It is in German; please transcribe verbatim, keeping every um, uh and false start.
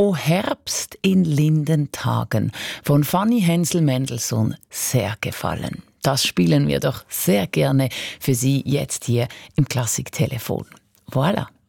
«O Herbst in linden Tagen» von Fanny Hensel-Mendelssohn sehr gefallen. Das spielen wir doch sehr gerne für Sie jetzt hier im Klassiktelefon. Voilà.